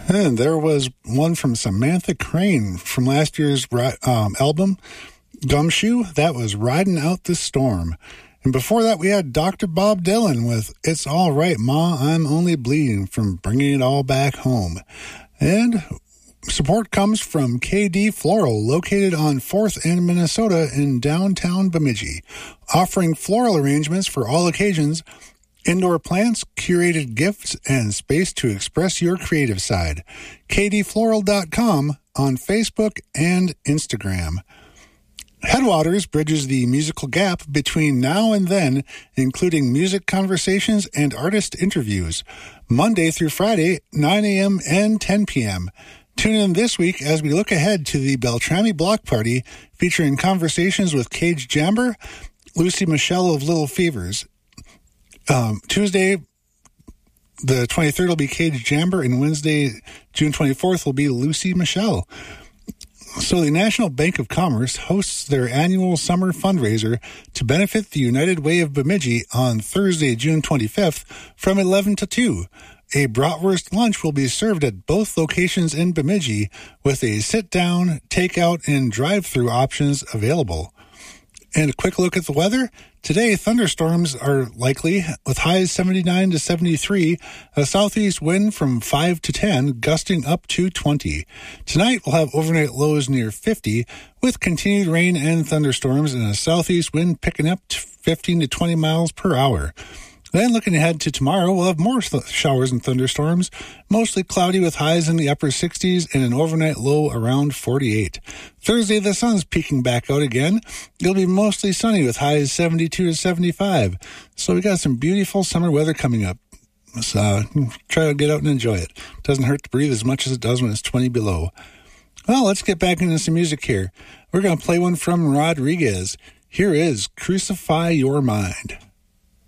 And there was one from Samantha Crane from last year's album, Gumshoe. That was Riding Out the Storm. And before that, we had Dr. Bob Dylan with It's All Right, Ma, I'm Only Bleeding from Bringing It All Back Home. And support comes from KD Floral, located on 4th and Minnesota in downtown Bemidji, offering floral arrangements for all occasions, indoor plants, curated gifts, and space to express your creative side. kdfloral.com on Facebook and Instagram. Headwaters bridges the musical gap between now and then, including music conversations and artist interviews, Monday through Friday, 9 a.m. and 10 p.m. Tune in this week as we look ahead to the Beltrami Block Party, featuring conversations with Cage Jamber, Lucy Michelle of Little Fevers. Tuesday, the 23rd, will be Cage Jamber, and Wednesday, June 24th, will be Lucy Michelle. So the National Bank of Commerce hosts their annual summer fundraiser to benefit the United Way of Bemidji on Thursday, June 25th from 11 to 2. A bratwurst lunch will be served at both locations in Bemidji with a sit-down, take-out, and drive-through options available. And a quick look at the weather. Today, thunderstorms are likely with highs 79 to 73, a southeast wind from 5 to 10, gusting up to 20. Tonight, we'll have overnight lows near 50, with continued rain and thunderstorms and a southeast wind picking up to 15 to 20 miles per hour. Then looking ahead to tomorrow, we'll have more showers and thunderstorms, mostly cloudy with highs in the upper 60s and an overnight low around 48. Thursday, the sun's peeking back out again. It'll be mostly sunny with highs 72 to 75. So we got some beautiful summer weather coming up. So try to get out and enjoy it. Doesn't hurt to breathe as much as it does when it's 20 below. Well, let's get back into some music here. We're going to play one from Rodriguez. Here is Crucify Your Mind.